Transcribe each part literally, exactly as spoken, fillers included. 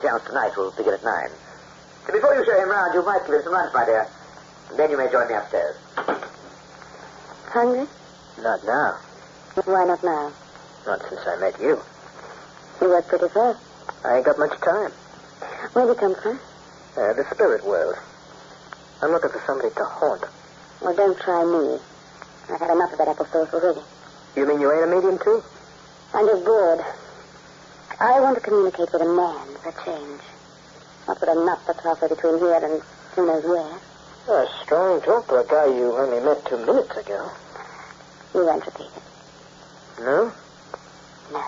Seance tonight will begin at nine. So before you show him round, you might give him some lunch, my dear. And then you may join me upstairs. Hungry? Not now. Why not now? Not since I met you. You work pretty fast. I ain't got much time. Where'd you come from? Uh, the spirit world. I'm looking for somebody to haunt. Well, don't try me. I've had enough of that apple sauce already. You mean you ain't a medium, too? I'm just bored. I want to communicate with a man for change. Not with a nut that's halfway between here and who knows where. A strong talk for a guy you only met two minutes ago. You won't repeat it. No? No.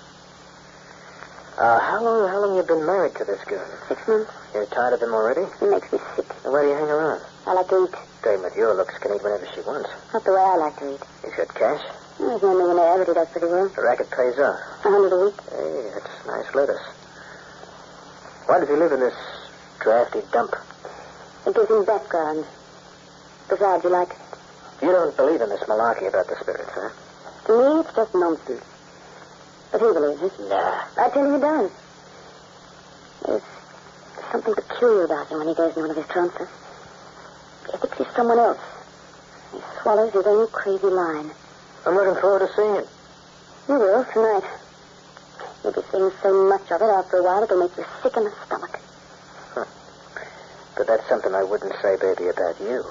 Uh, how long, how long you been married to this girl? Six months. You're tired of him already? It makes me sick. Where do you hang around? I like to eat. Dame with your looks can eat whenever she wants. Not the way I like to eat. He's got cash? Well, he's no millionaire, but he does pretty well. The racket pays off. A hundred a week. Hey, that's nice lettuce. Why does he live in this drafty dump? It gives him background. Besides, you like it. You don't believe in this malarkey about the spirits, huh? To me, it's just nonsense. But he believes it. Nah. I tell you, he does. There's something peculiar about him when he goes in one of his trances. He thinks he's someone else. He swallows his own crazy line. I'm looking forward to seeing it. You will, tonight. You'll be seeing so much of it after a while it'll make you sick in the stomach. Huh. But that's something I wouldn't say, baby, about you.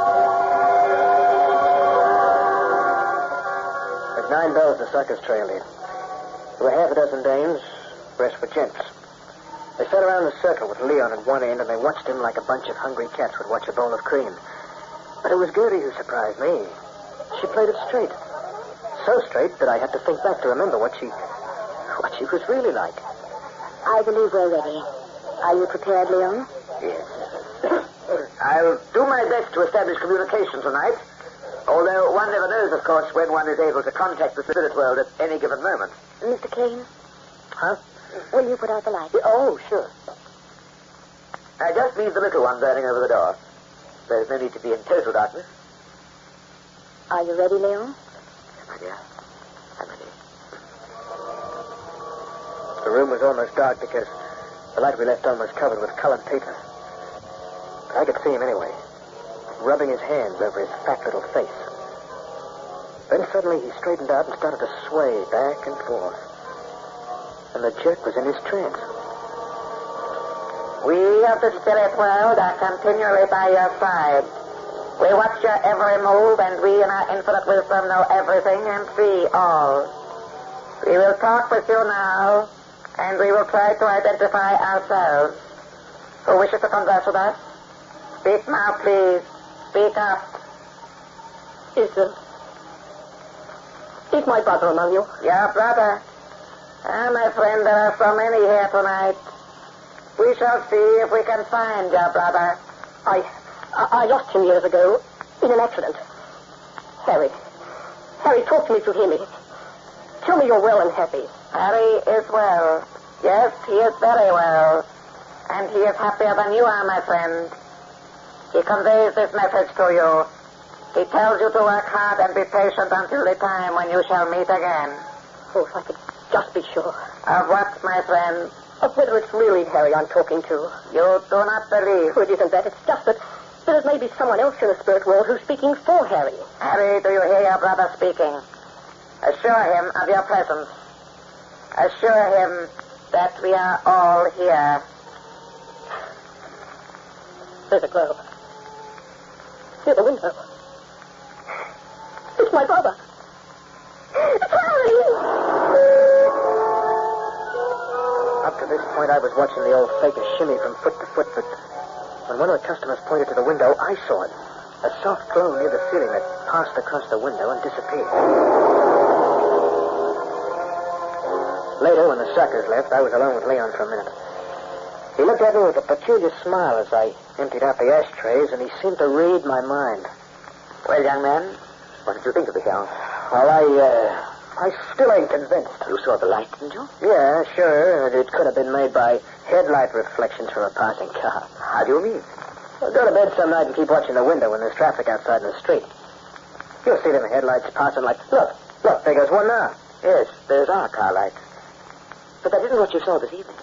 At nine bells, the suckers trailed in. There were half a dozen dames, rest were gents. They sat around the circle with Leon at one end, and they watched him like a bunch of hungry cats would watch a bowl of cream. But it was Gertie who surprised me. She played it straight. So straight that I had to think back to remember what she... what she was really like. I believe we're ready. Are you prepared, Leon? Yes. I'll do my best to establish communication tonight. Although one never knows, of course, when one is able to contact the spirit world at any given moment. Mister Kane? Huh? Will you put out the light? Oh, sure. I just leave the little one burning over the door. There's no need to be in total darkness. Are you ready, Leon? Yes, my dear. I'm ready. The room was almost dark because the light we left on was covered with colored paper. But I could see him anyway, rubbing his hands over his fat little face. Then suddenly he straightened out and started to sway back and forth. And the jerk was in his trance. We of the spirit world are continually by your side. We watch your every move, and we in our infinite wisdom know everything and see all. We will talk with you now, and we will try to identify ourselves. Who wishes to converse with us? Speak now, please. Speak up. Is, uh, is my brother among you? Your brother? Ah, my friend, there are so many here tonight. We shall see if we can find your brother. I, I, I lost him years ago in an accident. Harry. Harry, talk to me if you hear me. Tell me you're well and happy. Harry is well. Yes, he is very well. And he is happier than you are, my friend. He conveys this message to you. He tells you to work hard and be patient until the time when you shall meet again. Oh, if I could just be sure. Of what, my friend? Of whether it's really Harry I'm talking to. You do not believe. Oh, it isn't that. It's just that, that it may be someone else in the spirit world who's speaking for Harry. Harry, do you hear your brother speaking? Assure him of your presence. Assure him that we are all here. There's a glow. Near the window. It's my brother. It's Harry! Up to this point, I was watching the old faker shimmy from foot to foot, but when one of the customers pointed to the window, I saw it. A soft glow near the ceiling that passed across the window and disappeared. Later, when the suckers left, I was alone with Leon for a minute. He looked at me with a peculiar smile as I emptied out the ashtrays, and he seemed to read my mind. Well, young man, what did you think of the show? Well, I, uh, I still ain't convinced. You saw the light, didn't you? Yeah, sure. It could have been made by headlight reflections from a passing car. How do you mean? Well, go to bed some night and keep watching the window when there's traffic outside in the street. You'll see them headlights passing like... Look, look, there goes one now. Yes, there's our car lights. But that isn't what you saw this evening.